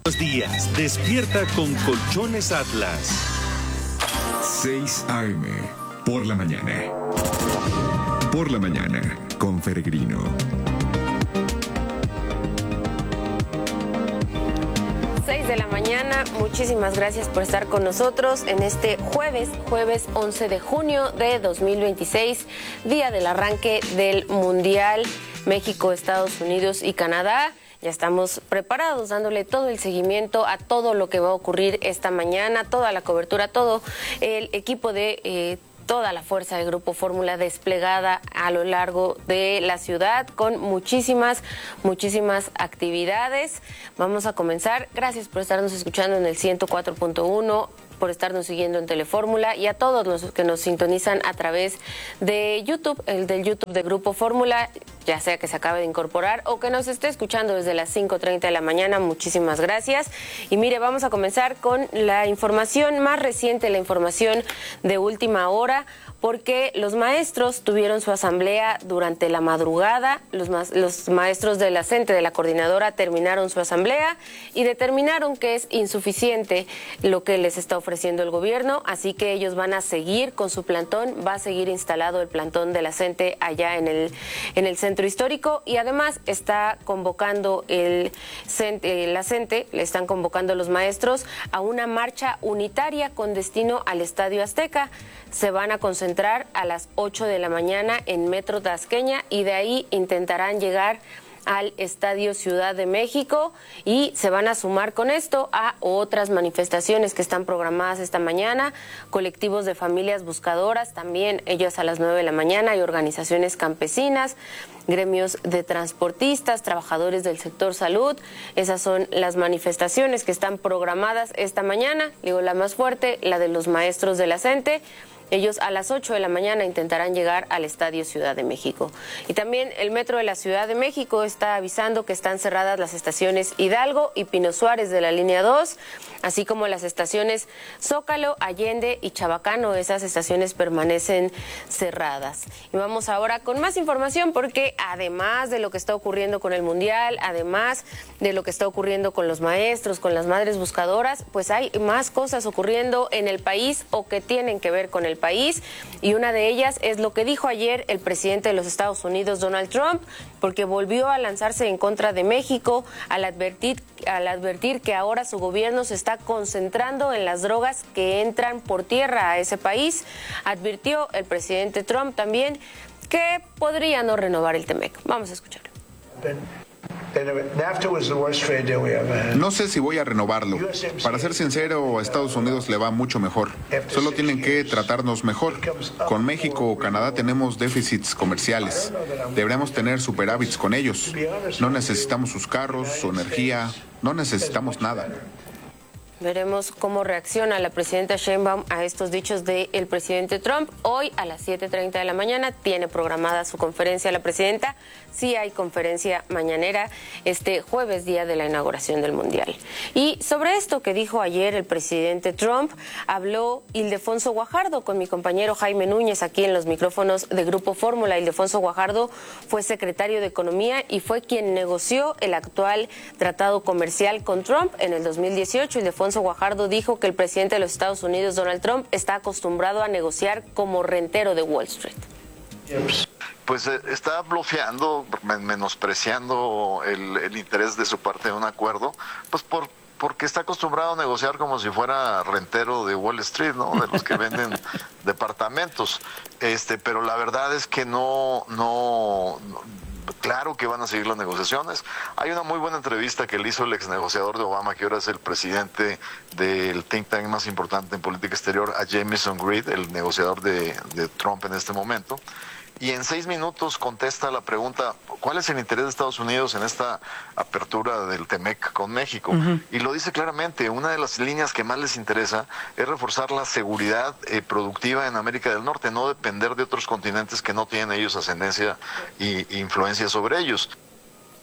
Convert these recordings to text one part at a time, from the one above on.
Buenos días, despierta con Colchones Atlas. 6 a.m. por la mañana. Por la mañana, con Peregrino. 6 de la mañana, muchísimas gracias por estar con nosotros en este jueves 11 de junio de 2026, día del arranque del Mundial México, Estados Unidos y Canadá. Ya estamos preparados, dándole todo el seguimiento a todo lo que va a ocurrir esta mañana, toda la cobertura, todo el equipo de toda la fuerza de Grupo Fórmula desplegada a lo largo de la ciudad con muchísimas actividades. Vamos a comenzar. Gracias por estarnos escuchando en el 104.1, por estarnos siguiendo en Telefórmula y a todos los que nos sintonizan a través de YouTube, el del YouTube de Grupo Fórmula, ya sea que se acabe de incorporar o que nos esté escuchando desde las 5:30 de la mañana. Muchísimas gracias. Y mire, vamos a comenzar con la información más reciente, la información de última hora, porque los maestros tuvieron su asamblea durante la madrugada. Los maestros de la CENTE, de la coordinadora, terminaron su asamblea y determinaron que es insuficiente lo que les está ofreciendo el gobierno, así que ellos van a seguir con su plantón. Va a seguir instalado el plantón de la CENTE allá en el centro histórico, y además está convocando la CENTE, le están convocando los maestros a una marcha unitaria con destino al Estadio Azteca. Se van a concentrar a las 8 de la mañana en Metro Tasqueña y de ahí intentarán llegar al Estadio Ciudad de México, y se van a sumar con esto a otras manifestaciones que están programadas esta mañana, colectivos de familias buscadoras, también ellos a las 9 de la mañana, y organizaciones campesinas, gremios de transportistas, trabajadores del sector salud. Esas son las manifestaciones que están programadas esta mañana. Digo, la más fuerte, la de los maestros de la CENTE. Ellos a las 8 de la mañana intentarán llegar al Estadio Ciudad de México. Y también el Metro de la Ciudad de México está avisando que están cerradas las estaciones Hidalgo y Pino Suárez de la línea 2, así como las estaciones Zócalo, Allende y Chabacano. Esas estaciones permanecen cerradas. Y vamos ahora con más información, porque además de lo que está ocurriendo con el Mundial, además de lo que está ocurriendo con los maestros, con las madres buscadoras, pues hay más cosas ocurriendo en el país o que tienen que ver con el país, y una de ellas es lo que dijo ayer el presidente de los Estados Unidos, Donald Trump, porque volvió a lanzarse en contra de México al advertir que ahora su gobierno se está concentrando en las drogas que entran por tierra a ese país. Advirtió el presidente Trump también que podría no renovar el TEMEC. Vamos a escucharlo. No sé si voy a renovarlo. Para ser sincero, a Estados Unidos le va mucho mejor. Solo tienen que tratarnos mejor. Con México o Canadá tenemos déficits comerciales. Deberíamos tener superávits con ellos. No necesitamos sus carros, su energía. No necesitamos nada. Veremos cómo reacciona la presidenta Sheinbaum a estos dichos del presidente Trump. Hoy a las 7:30 de la mañana tiene programada su conferencia la presidenta. Sí hay conferencia mañanera este jueves, día de la inauguración del Mundial. Y sobre esto que dijo ayer el presidente Trump, habló Ildefonso Guajardo con mi compañero Jaime Núñez aquí en los micrófonos de Grupo Fórmula. Ildefonso Guajardo fue secretario de Economía y fue quien negoció el actual tratado comercial con Trump en el 2018. Ildefonso Guajardo dijo que el presidente de los Estados Unidos, Donald Trump, está acostumbrado a negociar como rentero de Wall Street. Pues está blofeando, menospreciando el interés de su parte de un acuerdo, pues porque está acostumbrado a negociar como si fuera rentero de Wall Street, ¿no? De los que venden departamentos. Pero la verdad es que no, claro que van a seguir las negociaciones. Hay una muy buena entrevista que le hizo el ex negociador de Obama, que ahora es el presidente del think tank más importante en política exterior, a Jameson Reed, el negociador de Trump en este momento. Y en 6 minutos contesta la pregunta, ¿cuál es el interés de Estados Unidos en esta apertura del TEMEC con México? Y lo dice claramente, una de las líneas que más les interesa es reforzar la seguridad productiva en América del Norte, no depender de otros continentes que no tienen ellos ascendencia e influencia sobre ellos.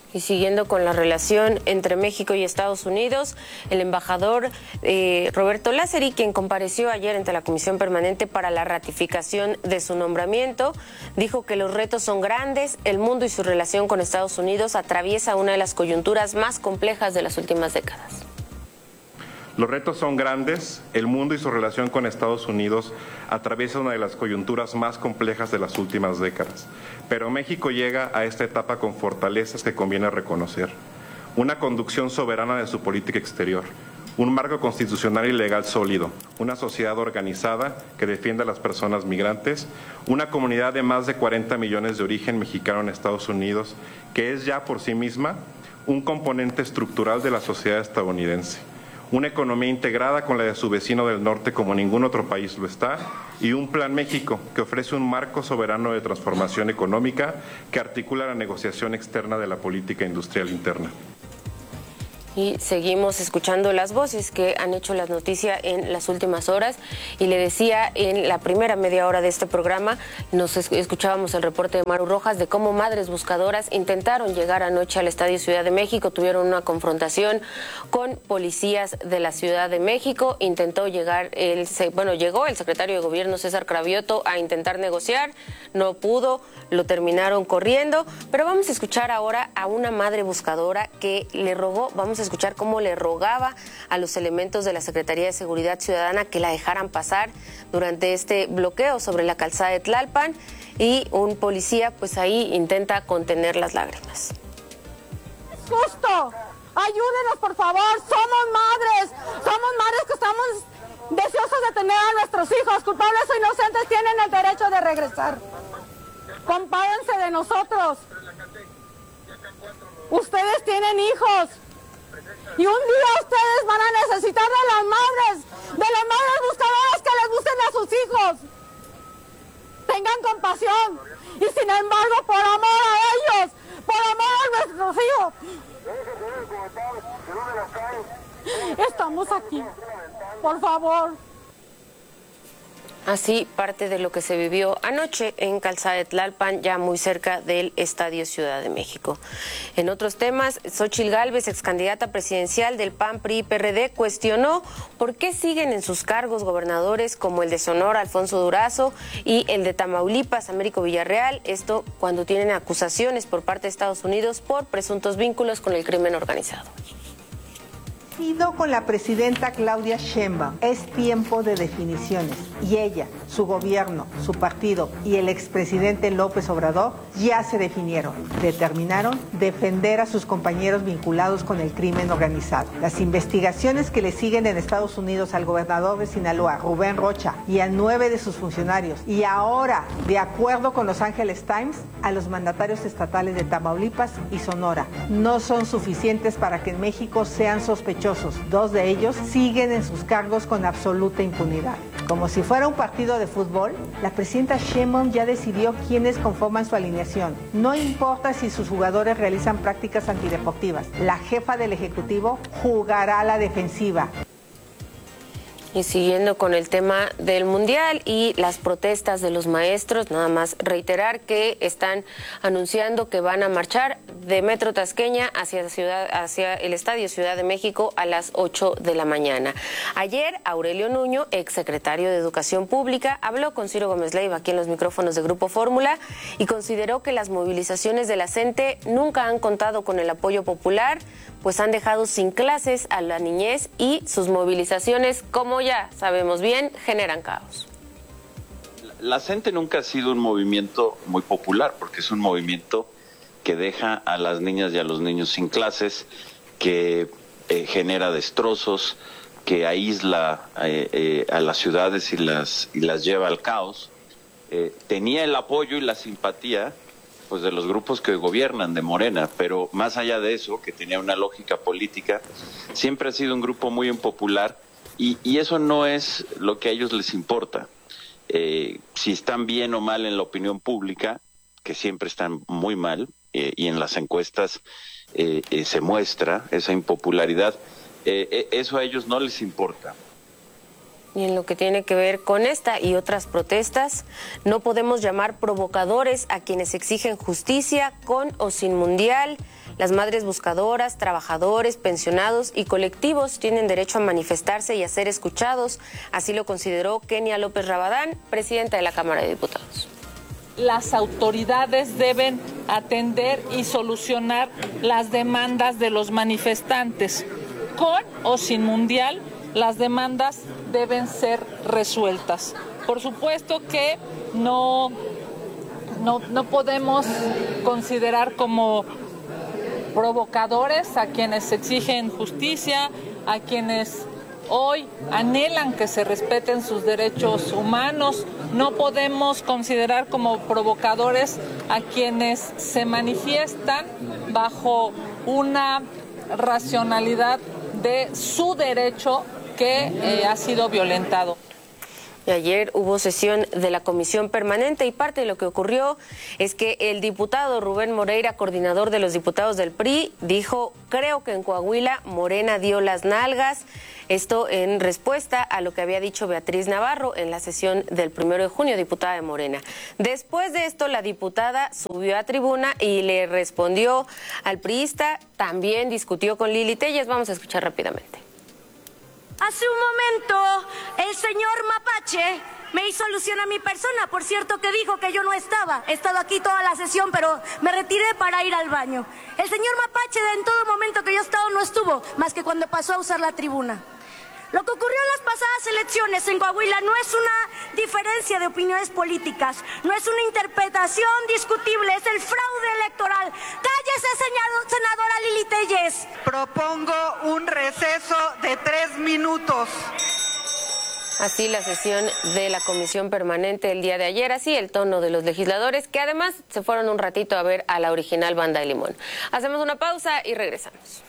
Y siguiendo con la relación entre México y Estados Unidos, el embajador Roberto Lázari, quien compareció ayer ante la Comisión Permanente para la ratificación de su nombramiento, dijo que los retos son grandes, el mundo y su relación con Estados Unidos atraviesa una de las coyunturas más complejas de las últimas décadas. Los retos son grandes, el mundo y su relación con Estados Unidos atraviesa una de las coyunturas más complejas de las últimas décadas. Pero México llega a esta etapa con fortalezas que conviene reconocer. Una conducción soberana de su política exterior, un marco constitucional y legal sólido, una sociedad organizada que defiende a las personas migrantes, una comunidad de más de 40 millones de origen mexicano en Estados Unidos, que es ya por sí misma un componente estructural de la sociedad estadounidense. Una economía integrada con la de su vecino del norte como ningún otro país lo está, y un Plan México que ofrece un marco soberano de transformación económica que articula la negociación externa de la política industrial interna. Y seguimos escuchando las voces que han hecho la noticia en las últimas horas. Y le decía, en la primera media hora de este programa, nos escuchábamos el reporte de Maru Rojas de cómo madres buscadoras intentaron llegar anoche al Estadio Ciudad de México, tuvieron una confrontación con policías de la Ciudad de México, llegó el secretario de Gobierno César Cravioto a intentar negociar, no pudo, lo terminaron corriendo, pero vamos a escuchar ahora a una madre buscadora que le rogó, vamos a escuchar cómo le rogaba a los elementos de la Secretaría de Seguridad Ciudadana que la dejaran pasar durante este bloqueo sobre la calzada de Tlalpan, y un policía pues ahí intenta contener las lágrimas. ¡Es justo! ¡Ayúdenos, por favor! ¡Somos madres que estamos deseosos de tener a nuestros hijos! Culpables o inocentes tienen el derecho de regresar. Compárense de nosotros. Ustedes tienen hijos. Y un día ustedes van a necesitar de las madres buscadoras que les busquen a sus hijos. Tengan compasión. Y sin embargo, por amor a ellos, por amor a nuestros hijos, estamos aquí. Por favor. Así parte de lo que se vivió anoche en Calzada de Tlalpan, ya muy cerca del Estadio Ciudad de México. En otros temas, Xóchitl Gálvez, excandidata presidencial del PAN, PRI y PRD, cuestionó por qué siguen en sus cargos gobernadores como el de Sonora, Alfonso Durazo, y el de Tamaulipas, Américo Villarreal, esto cuando tienen acusaciones por parte de Estados Unidos por presuntos vínculos con el crimen organizado. Con la presidenta Claudia Sheinbaum es tiempo de definiciones, y ella, su gobierno, su partido y el expresidente López Obrador ya se definieron. Determinaron defender a sus compañeros vinculados con el crimen organizado. Las investigaciones que le siguen en Estados Unidos al gobernador de Sinaloa, Rubén Rocha, y a 9 de sus funcionarios, y ahora, de acuerdo con Los Angeles Times, a los mandatarios estatales de Tamaulipas y Sonora, no son suficientes para que en México sean sospechosos. 2 de ellos siguen en sus cargos con absoluta impunidad. Como si fuera un partido de fútbol, la presidenta Sheinbaum ya decidió quiénes conforman su alineación. No importa si sus jugadores realizan prácticas antideportivas, la jefa del Ejecutivo jugará a la defensiva. Y siguiendo con el tema del Mundial y las protestas de los maestros, nada más reiterar que están anunciando que van a marchar de Metro Tasqueña hacia el Estadio Ciudad de México a las 8 de la mañana. Ayer, Aurelio Nuño, exsecretario de Educación Pública, habló con Ciro Gómez Leiva aquí en los micrófonos de Grupo Fórmula y consideró que las movilizaciones de la CENTE nunca han contado con el apoyo popular, pues han dejado sin clases a la niñez y sus movilizaciones, como ya sabemos bien, generan caos. La CENTE nunca ha sido un movimiento muy popular, porque es un movimiento que deja a las niñas y a los niños sin clases, que genera destrozos, que aísla a las ciudades y las lleva al caos. Tenía el apoyo y la simpatía pues de los grupos que gobiernan, de Morena, pero más allá de eso, que tenía una lógica política, siempre ha sido un grupo muy impopular, y eso no es lo que a ellos les importa. Si están bien o mal en la opinión pública, que siempre están muy mal, y en las encuestas se muestra esa impopularidad, eso a ellos no les importa. Y en lo que tiene que ver con esta y otras protestas, no podemos llamar provocadores a quienes exigen justicia con o sin Mundial. Las madres buscadoras, trabajadores, pensionados y colectivos tienen derecho a manifestarse y a ser escuchados. Así lo consideró Kenia López Rabadán, presidenta de la Cámara de Diputados. Las autoridades deben atender y solucionar las demandas de los manifestantes. Con o sin mundial, las demandas deben ser resueltas. Por supuesto que no podemos considerar como provocadores a quienes exigen justicia, a quienes hoy anhelan que se respeten sus derechos humanos. No podemos considerar como provocadores a quienes se manifiestan bajo una racionalidad de su derecho que ha sido violentado. Ayer hubo sesión de la Comisión Permanente y parte de lo que ocurrió es que el diputado Rubén Moreira, coordinador de los diputados del PRI, dijo: creo que en Coahuila Morena dio las nalgas. Esto en respuesta a lo que había dicho Beatriz Navarro en la sesión del 1 de junio, diputada de Morena. Después de esto, la diputada subió a tribuna y le respondió al priista, también discutió con Lili Telles. Vamos a escuchar rápidamente. Hace un momento, el señor Mapache me hizo alusión a mi persona. Por cierto, que dijo que yo no estaba. He estado aquí toda la sesión, pero me retiré para ir al baño. El señor Mapache, en todo momento que yo he estado, no estuvo, más que cuando pasó a usar la tribuna. Lo que ocurrió en las pasadas elecciones en Coahuila no es una diferencia de opiniones políticas, no es una interpretación discutible, es el fraude electoral. ¡Cállese, senadora Lili Telles! Propongo un receso de 3 minutos. Así la sesión de la Comisión Permanente el día de ayer, así el tono de los legisladores, que además se fueron un ratito a ver a la original Banda de Limón. Hacemos una pausa y regresamos.